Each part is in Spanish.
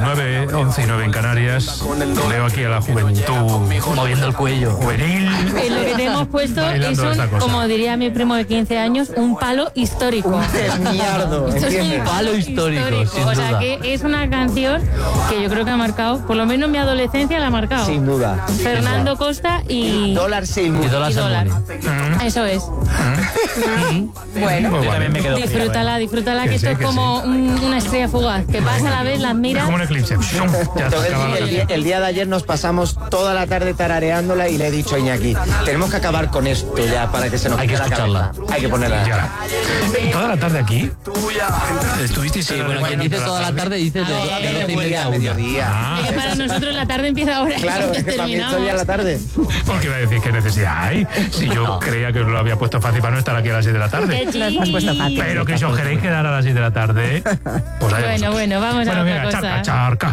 9:11 y 9 en Canarias. Leo aquí a la juventud moviendo el cuello. Juvenil. Lo que te hemos puesto es como diría mi primo de 15 años, un palo histórico. Un palo histórico, sin o sea duda. que es una canción que yo creo que ha marcado, por lo menos mi adolescencia la ha marcado. Sin duda. Fernando Costa y Dólar sin Dólar. Eso es. Bueno, Pues vale. disfrútala, que esto es como una estrella fugaz, que pasa a la vez, las miras. Es como un eclipse. Ya se acaba la canción. El día de ayer nos pasamos toda la tarde tarareándola y le he dicho a Iñaki, tenemos que acabar con esto ya para que se nos Hay que quede la escucharla. cabeza. Hay que ponerla. Ya. Toda la tarde aquí. Estuvisteis Sí, bueno, quien dice toda la tarde dice de 12:30 a 1. mediodía. Es que para nosotros la tarde empieza ahora. Claro, es que para mí esto ya es la tarde. Porque iba a decir qué necesidad hay. Si yo creía que os lo había puesto fácil para no estar aquí a las 6 de la tarde. Pero que si os queréis quedar a las 6 de la tarde, pues Bueno, vamos a otra mira, cosa. charca.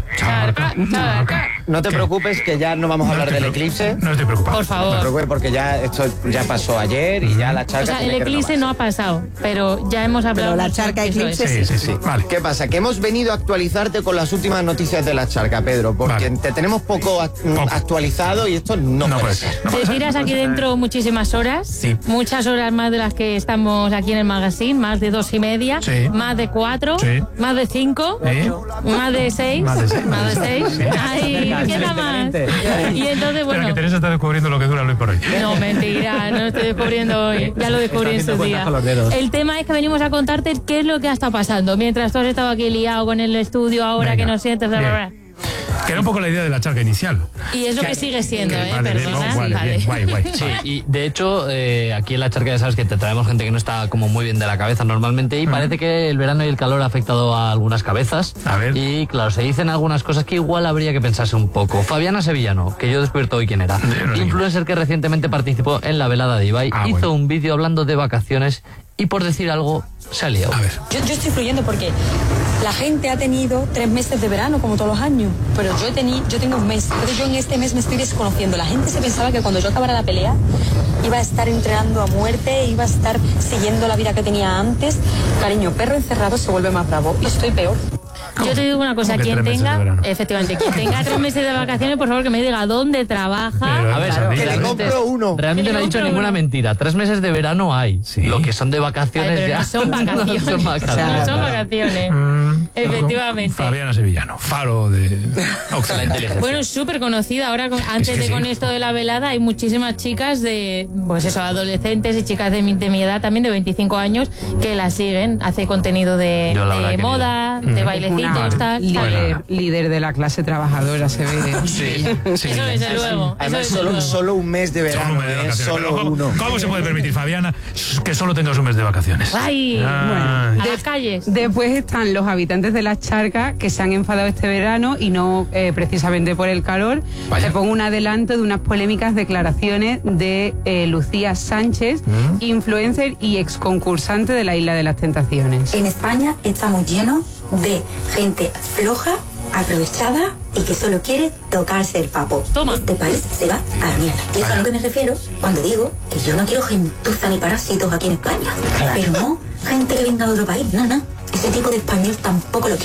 No te preocupes que ya no vamos a hablar del eclipse. No estoy preocupado. Por No te favor. preocupes porque ya esto ya pasó ayer y ya la charca. O sea, el tiene que eclipse renovarse. no ha pasado, pero ya hemos hablado. Pero la mucho charca de eso, eclipse Sí. Vale. ¿Qué pasa? Que hemos venido a actualizarte con las últimas noticias de la charca, Pedro, porque Vale. te tenemos poco actualizado y esto no puede ser. Te tiras aquí dentro muchísimas horas, Sí. muchas horas más de las que estamos aquí en el magazine, más de 2:30, Sí. más de 4, Sí. más de 5, ¿Eh? más de 6, Más de seis. más de 6. Sí. Ay, ¿qué da más? Y entonces, Espera, bueno, que Teresa está descubriendo lo que dura hoy por hoy. no, mentira, no lo estoy descubriendo hoy, ya lo descubrí en su día. El tema es que venimos a contarte qué es lo que ha estado pasando, mientras tú has estado aquí liado con el estudio, ahora Venga. que no sientes, bla, bla, bla. Que era un poco la idea de la charca inicial. Y es lo que sigue siendo, Vale, bien, perdona. vale, Vale. bien, guay. Sí, y de hecho, aquí en la charca ya sabes que te traemos gente que no está como muy bien de la cabeza normalmente y parece que el verano y el calor ha afectado a algunas cabezas. A ver. Y claro, se dicen algunas cosas que igual habría que pensarse un poco. Fabiana Sevillano, que yo he descubierto hoy quién era, influencer que recientemente participó en la velada de Ibai, hizo bueno. un vídeo hablando de vacaciones y por decir algo se ha liado. A ver. Yo estoy fluyendo porque la gente ha tenido 3 meses de verano, como todos los años, pero yo tengo un mes. Entonces yo en este mes me estoy desconociendo. La gente se pensaba que cuando yo acabara la pelea iba a estar entrenando a muerte, iba a estar siguiendo la vida que tenía antes. Cariño, perro encerrado se vuelve más bravo y estoy peor. Yo te digo una cosa, ¿Cómo que quien 3 meses de tenga, verano? efectivamente, quien tenga 3 meses de vacaciones, por favor que me diga dónde trabaja. Pero, A ver, claro, que le realmente- compro uno. Realmente no ha dicho ninguna mentira. 3 meses de verano hay. Sí. Lo que son de vacaciones Ay, pero ya no son vacaciones. no son vacaciones. No son vacaciones. Efectivamente. Fabiana Sevillano, faro de La Occidente. inteligencia. Bueno, es súper conocida. Ahora, antes que de sí. con esto de la velada, hay muchísimas chicas de, pues eso, adolescentes y chicas de mi edad, también de 25 años, que la siguen. Hace contenido de Yo la verdad que moda, de bailecitos, tal. líder de la clase trabajadora se ve. Sí. Eso desde luego. Además, Eso desde luego. solo un mes de Solo verano, un mes de vacaciones. solo Pero uno. ¿Cómo se puede permitir, Fabiana, que solo tengas un mes de vacaciones? Ay, Ah. a las calles. Después están los habitantes de las charcas que se han enfadado este verano y no precisamente por el calor. Vaya. Te pongo un adelanto de unas polémicas declaraciones de Lucía Sánchez, influencer y exconcursante de la Isla de las Tentaciones. En España estamos llenos de gente floja, aprovechada y que solo quiere tocarse el papo. Toma. Este país se va a la mierda. Y es a lo que me refiero cuando digo que yo no quiero gentuza ni parásitos aquí en España. Pero no gente que venga de otro país, no. Ese tipo de español tampoco lo quiero.